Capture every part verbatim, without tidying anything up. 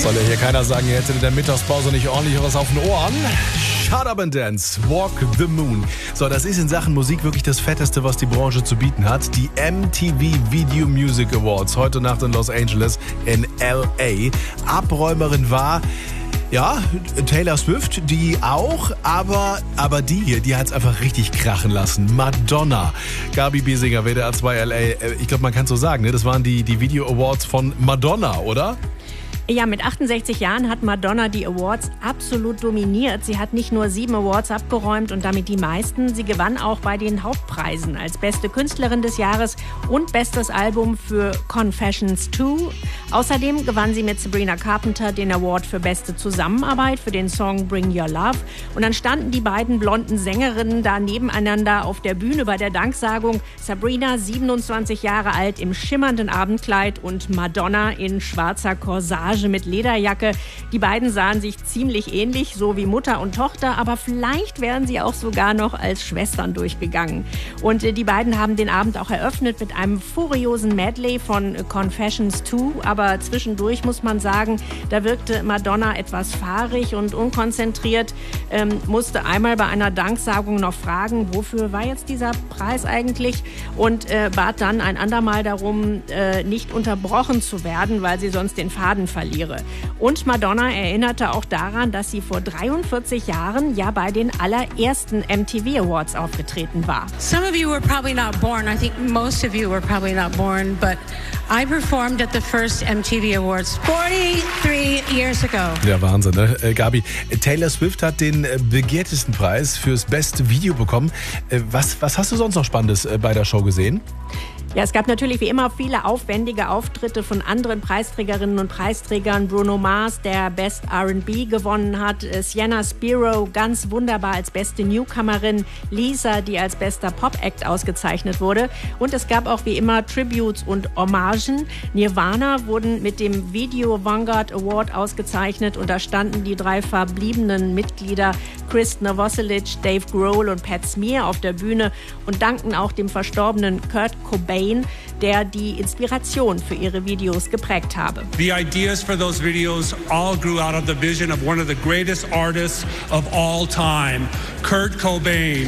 Soll ja hier keiner sagen, ihr hättet in der Mittagspause nicht ordentlich was auf den Ohren. Shut up and dance, walk the moon. So, das ist in Sachen Musik wirklich das Fetteste, was die Branche zu bieten hat. Die M T V Video Music Awards, heute Nacht in Los Angeles in L A. Abräumerin war... Ja, Taylor Swift, die auch, aber, aber die hier, die hat es einfach richtig krachen lassen. Madonna. Gabi Biesinger, W D R zwei L A. Ich glaube, man kann es so sagen, ne? Das waren die, die Video Awards von Madonna, oder? Ja, mit achtundsechzig Jahren hat Madonna die Awards absolut dominiert. Sie hat nicht nur sieben Awards abgeräumt und damit die meisten. Sie gewann auch bei den Hauptpreisen als beste Künstlerin des Jahres und bestes Album für Confessions zwei. Außerdem gewann sie mit Sabrina Carpenter den Award für beste Zusammenarbeit für den Song Bring Your Love. Und dann standen die beiden blonden Sängerinnen da nebeneinander auf der Bühne bei der Danksagung. Sabrina, siebenundzwanzig Jahre alt, im schimmernden Abendkleid und Madonna in schwarzer Corsage mit Lederjacke. Die beiden sahen sich ziemlich ähnlich, so wie Mutter und Tochter, aber vielleicht wären sie auch sogar noch als Schwestern durchgegangen. Und äh, die beiden haben den Abend auch eröffnet mit einem furiosen Medley von äh, Confessions zwei, aber zwischendurch muss man sagen, da wirkte Madonna etwas fahrig und unkonzentriert, ähm, musste einmal bei einer Danksagung noch fragen, wofür war jetzt dieser Preis eigentlich, und äh, bat dann ein andermal darum, äh, nicht unterbrochen zu werden, weil sie sonst den Faden verliere. Und Madonna erinnerte auch daran, dass sie vor dreiundvierzig Jahren ja bei den allerersten M T V Awards aufgetreten war. Some of you were probably not born. I think most of you were probably not born, but I performed at the first M T V Awards forty-three years ago. Ja, Wahnsinn, ne? Äh, Gabi, Taylor Swift hat den äh, begehrtesten Preis fürs beste Video bekommen. Äh, was, was hast du sonst noch Spannendes äh, bei der Show gesehen? Ja, es gab natürlich wie immer viele aufwendige Auftritte von anderen Preisträgerinnen und Preisträgern. Bruno Mars, der Best R and B gewonnen hat. Sienna Spiro, ganz wunderbar als beste Newcomerin. Lisa, die als bester Pop-Act ausgezeichnet wurde. Und es gab auch wie immer Tributes und Hommagen. Nirvana wurden mit dem Video Vanguard Award ausgezeichnet. Und da standen die drei verbliebenen Mitglieder Chris Novoselic, Dave Grohl und Pat Smear auf der Bühne und dankten auch dem verstorbenen Kurt Cobain, der die Inspiration für ihre Videos geprägt habe. The ideas for those videos all grew out of the vision of one of the greatest artists of all time, Kurt Cobain.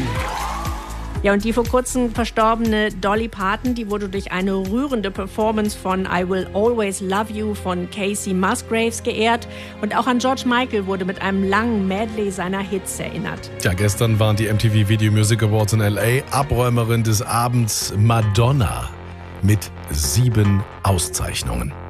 Ja, und die vor kurzem verstorbene Dolly Parton, die wurde durch eine rührende Performance von I Will Always Love You von Casey Musgraves geehrt. Und auch an George Michael wurde mit einem langen Medley seiner Hits erinnert. Ja, gestern waren die M T V Video Music Awards in L A. Abräumerin des Abends Madonna mit sieben Auszeichnungen.